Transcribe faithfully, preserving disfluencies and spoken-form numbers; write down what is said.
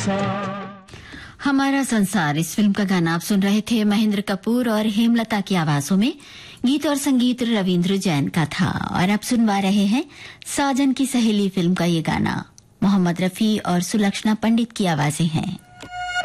हमारा संसार, इस फिल्म का गाना आप सुन रहे थे महेंद्र कपूर और हेमलता की आवाजों में। गीत और संगीत रविंद्र जैन का था। और अब सुनवा रहे हैं साजन की सहेली फिल्म का ये गाना। मोहम्मद रफी और सुलक्षणा पंडित की आवाजें हैं।